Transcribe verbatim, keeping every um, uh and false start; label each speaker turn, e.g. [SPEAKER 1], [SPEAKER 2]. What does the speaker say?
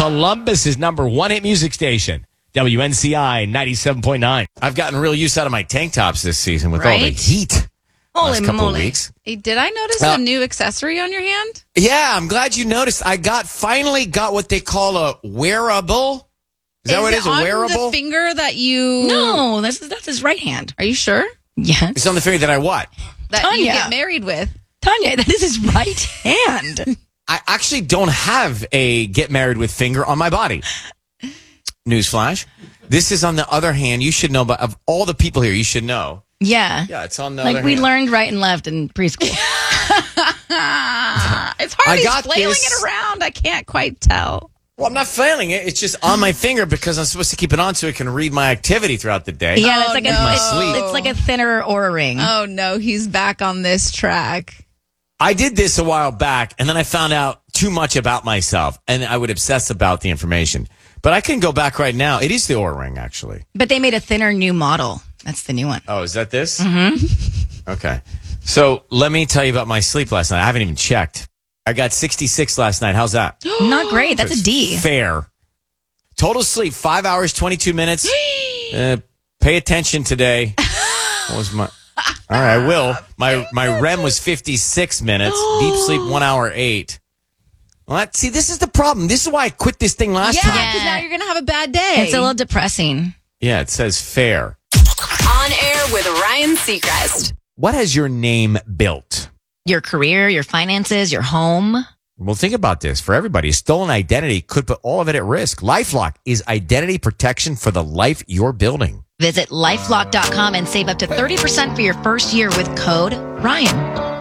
[SPEAKER 1] Columbus's number one hit music station, W N C I ninety-seven point nine. I've gotten real use out of my tank tops this season with all the
[SPEAKER 2] Right?
[SPEAKER 1] heat.
[SPEAKER 2] Holy
[SPEAKER 1] Last couple
[SPEAKER 2] moly.
[SPEAKER 1] of weeks.
[SPEAKER 3] Hey, did I notice
[SPEAKER 1] Uh,
[SPEAKER 3] a new accessory on your hand?
[SPEAKER 1] Yeah, I'm glad you noticed. I got finally got what they call a wearable. Is that what it is? A
[SPEAKER 3] on
[SPEAKER 1] wearable?
[SPEAKER 3] the finger that you...
[SPEAKER 2] No, that's, that's his right hand.
[SPEAKER 3] Are you sure?
[SPEAKER 2] Yes.
[SPEAKER 1] It's on the finger that I what?
[SPEAKER 3] That you
[SPEAKER 2] Tanya.
[SPEAKER 3] get married with.
[SPEAKER 2] Tanya, that is his right hand.
[SPEAKER 1] I actually don't have a get married with finger on my body. Newsflash. This is on the other hand. You should know, but of all the people here, you should know.
[SPEAKER 2] Yeah.
[SPEAKER 1] Yeah, it's on the
[SPEAKER 2] Like
[SPEAKER 1] other
[SPEAKER 2] we
[SPEAKER 1] hand.
[SPEAKER 2] learned right and left in preschool.
[SPEAKER 3] It's hard.
[SPEAKER 1] I
[SPEAKER 3] He's
[SPEAKER 1] got
[SPEAKER 3] flailing
[SPEAKER 1] this.
[SPEAKER 3] it around. I can't quite tell.
[SPEAKER 1] Well, I'm not flailing it. It's just on my finger because I'm supposed to keep it on so it can read my activity throughout the day.
[SPEAKER 2] Yeah,
[SPEAKER 3] Oh,
[SPEAKER 2] it's like
[SPEAKER 3] no.
[SPEAKER 2] a it's,
[SPEAKER 1] Sleep.
[SPEAKER 2] it's like a thinner Oura ring.
[SPEAKER 3] Oh, no. He's back on this track.
[SPEAKER 1] I did this a while back, and then I found out too much about myself, and I would obsess about the information. But I can go back right now. It is the Oura Ring, actually.
[SPEAKER 2] But they made a thinner new model. That's the new one.
[SPEAKER 1] Oh, is that this? Mm-hmm. Okay. So let me tell you about my sleep last night. I haven't even checked. I got sixty-six last night. How's that?
[SPEAKER 2] Not great. That's a D.
[SPEAKER 1] Fair. Total sleep, five hours, twenty-two minutes. uh, pay attention today. What was my... All right, I will. My my R E M was fifty-six minutes. Deep sleep, one hour, eight. Well, that, see, this is the problem. This is why I quit this thing last
[SPEAKER 3] Yeah,
[SPEAKER 1] time.
[SPEAKER 3] because now you're going to have a bad day.
[SPEAKER 2] It's a little depressing.
[SPEAKER 1] Yeah, it says fair.
[SPEAKER 4] On air with Ryan Seacrest.
[SPEAKER 1] What has your name built?
[SPEAKER 2] Your career, your finances, your home.
[SPEAKER 1] Well, think about this. For everybody, a stolen identity could put all of it at risk. LifeLock is identity protection for the life you're building.
[SPEAKER 2] Visit lifelock dot com and save up to thirty percent for your first year with code Ryan.